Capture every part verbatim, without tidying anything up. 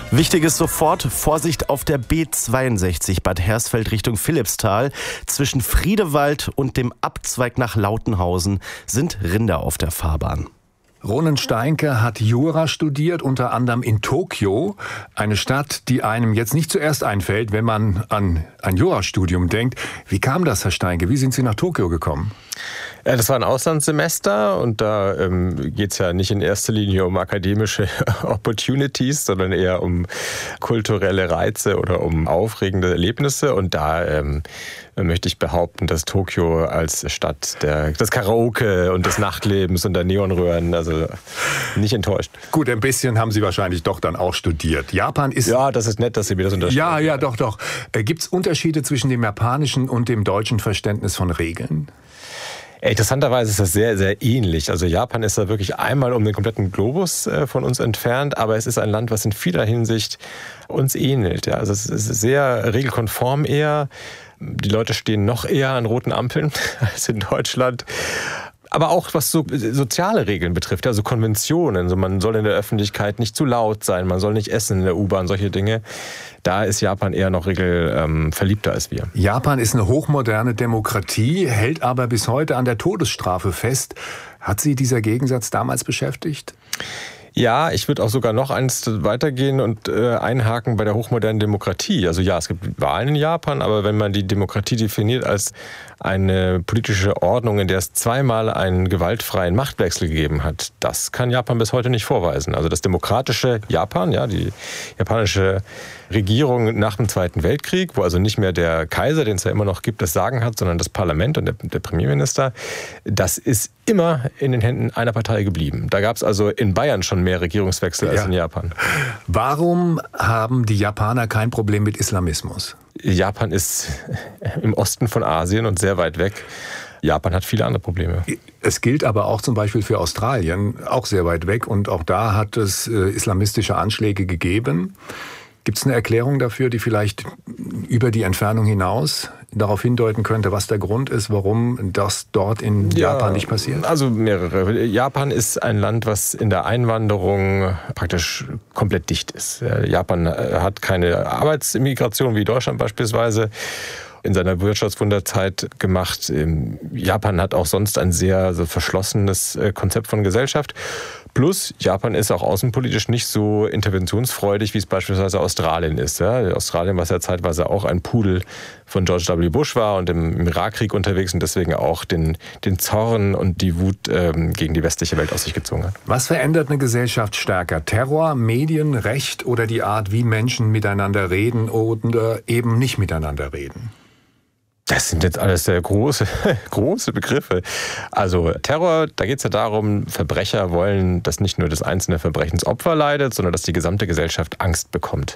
Wichtiges sofort, Vorsicht auf der B zweiundsechzig Bad Hersfeld Richtung Philippsthal. Zwischen Friedewald und dem Abzweig nach Lautenhausen sind Rinder auf der Fahrbahn. Ronen Steinke hat Jura studiert, unter anderem in Tokio. Eine Stadt, die einem jetzt nicht zuerst einfällt, wenn man an ein Jurastudium denkt. Wie kam das, Herr Steinke? Wie sind Sie nach Tokio gekommen? Ja, das war ein Auslandssemester und da ähm, geht es ja nicht in erster Linie um akademische Opportunities, sondern eher um kulturelle Reize oder um aufregende Erlebnisse. Und da ähm, möchte ich behaupten, dass Tokio als Stadt der, des Karaoke und des Nachtlebens und der Neonröhren, also nicht enttäuscht. Gut, ein bisschen haben Sie wahrscheinlich doch dann auch studiert. Japan ist... Ja, das ist nett, dass Sie mir das unterstellen. Ja, ja, doch, doch. Gibt es Unterschiede zwischen dem japanischen und dem deutschen Verständnis von Regeln? Interessanterweise ist das sehr, sehr ähnlich. Also Japan ist da wirklich einmal um den kompletten Globus äh, von uns entfernt, aber es ist ein Land, was in vieler Hinsicht uns ähnelt. Ja, also es ist sehr regelkonform eher. Die Leute stehen noch eher an roten Ampeln als in Deutschland. Aber auch was so soziale Regeln betrifft, also Konventionen. Also man soll in der Öffentlichkeit nicht zu laut sein, man soll nicht essen in der U-Bahn, solche Dinge. Da ist Japan eher noch regelverliebter ähm, als wir. Japan ist eine hochmoderne Demokratie, hält aber bis heute an der Todesstrafe fest. Hat Sie dieser Gegensatz damals beschäftigt? Ja, ich würde auch sogar noch eins weitergehen und äh, einhaken bei der hochmodernen Demokratie. Also ja, es gibt Wahlen in Japan, aber wenn man die Demokratie definiert als eine politische Ordnung, in der es zweimal einen gewaltfreien Machtwechsel gegeben hat, das kann Japan bis heute nicht vorweisen. Also das demokratische Japan, ja, die japanische Regierung nach dem Zweiten Weltkrieg, wo also nicht mehr der Kaiser, den es ja immer noch gibt, das Sagen hat, sondern das Parlament und der, der Premierminister, das ist immer in den Händen einer Partei geblieben. Da gab es also in Bayern schon mehr Regierungswechsel ja. als in Japan. Warum haben die Japaner kein Problem mit Islamismus? Japan ist im Osten von Asien und sehr weit weg. Japan hat viele andere Probleme. Es gilt aber auch zum Beispiel für Australien, auch sehr weit weg. Und auch da hat es äh, islamistische Anschläge gegeben. Gibt es eine Erklärung dafür, die vielleicht über die Entfernung hinaus darauf hindeuten könnte, was der Grund ist, warum das dort in ja, Japan nicht passiert? Also mehrere. Japan ist ein Land, was in der Einwanderung praktisch komplett dicht ist. Japan hat keine Arbeitsimmigration wie Deutschland beispielsweise in seiner Wirtschaftswunderzeit gemacht. Japan hat auch sonst ein sehr so verschlossenes Konzept von Gesellschaft. Plus, Japan ist auch außenpolitisch nicht so interventionsfreudig, wie es beispielsweise Australien ist. Ja, Australien, was ja zeitweise auch ein Pudel von George W. Bush war und im Irakkrieg unterwegs und deswegen auch den, den Zorn und die Wut ähm, gegen die westliche Welt aus sich gezogen hat. Was verändert eine Gesellschaft stärker? Terror, Medien, Recht oder die Art, wie Menschen miteinander reden oder eben nicht miteinander reden? Das sind jetzt alles sehr große, große Begriffe. Also Terror, da geht es ja darum, Verbrecher wollen, dass nicht nur das einzelne Verbrechensopfer leidet, sondern dass die gesamte Gesellschaft Angst bekommt.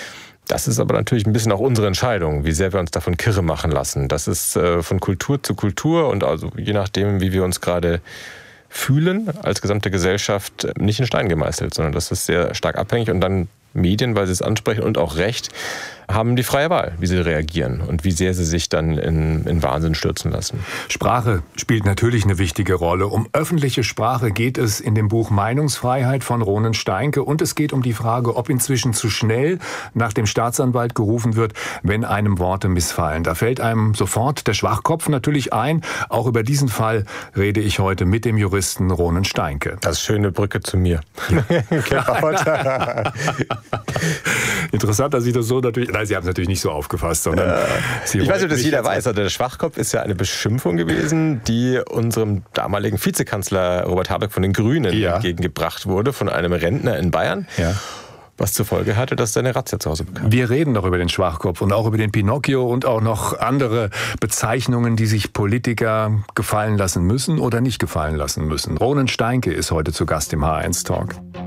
Das ist aber natürlich ein bisschen auch unsere Entscheidung, wie sehr wir uns davon kirre machen lassen. Das ist äh, von Kultur zu Kultur und also je nachdem, wie wir uns gerade fühlen als gesamte Gesellschaft, nicht in Stein gemeißelt, sondern das ist sehr stark abhängig und dann Medien, weil sie es ansprechen und auch Recht, haben die freie Wahl, wie sie reagieren und wie sehr sie sich dann in, in Wahnsinn stürzen lassen. Sprache spielt natürlich eine wichtige Rolle. Um öffentliche Sprache geht es in dem Buch Meinungsfreiheit von Ronen Steinke und es geht um die Frage, ob inzwischen zu schnell nach dem Staatsanwalt gerufen wird, wenn einem Worte missfallen. Da fällt einem sofort der Schwachkopf natürlich ein. Auch über diesen Fall rede ich heute mit dem Juristen Ronen Steinke. Das ist eine schöne Brücke zu mir. Ja. Interessant, dass Sie das so natürlich... Nein, Sie haben es natürlich nicht so aufgefasst, sondern... Äh, Sie ich weiß nicht, ob das jeder weiß. Also der Schwachkopf ist ja eine Beschimpfung gewesen, die unserem damaligen Vizekanzler Robert Habeck von den Grünen ja. entgegengebracht wurde, von einem Rentner in Bayern. Ja. Was zur Folge hatte, dass seine Razzia zu Hause bekam. Wir reden noch über den Schwachkopf und auch über den Pinocchio und auch noch andere Bezeichnungen, die sich Politiker gefallen lassen müssen oder nicht gefallen lassen müssen. Ronen Steinke ist heute zu Gast im H eins Talk.